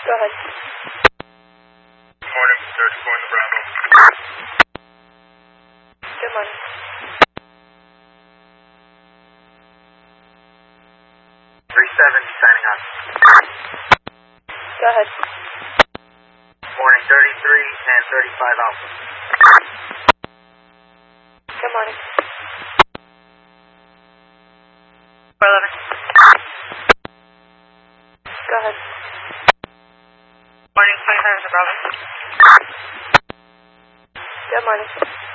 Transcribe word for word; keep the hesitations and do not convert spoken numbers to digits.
Go ahead. Good morning, thirty-four in the Bravo. Good morning. three seven, signing on. Go ahead. Morning, thirty-three and thirty-five Alpha. Good morning. four eleven. Go ahead. Morning, twenty-five in the Bravo. Good morning.